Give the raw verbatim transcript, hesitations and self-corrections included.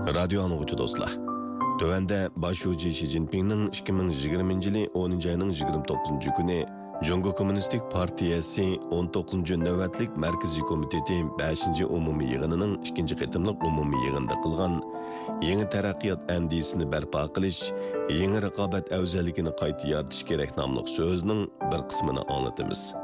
Radio anlıqçı dostlar. Tövende başucu Xi Jinping'nin ikki ming yigirmanchi yili o'ninchi ayning yigirma to'qqizinchi kuni Jungo Kommunistik Partiyasi o'n to'qqizinchi navbatlik Markaziy komiteti beshinchi umumiy yig'inining ikkinchi qitimliq umumiy yig'inida qilgan yangi taraqqiyot andisini barpo qilish, yangi raqobat afzalligini qayta yaratish kerak nomli so'zning bir qismini anglatamiz.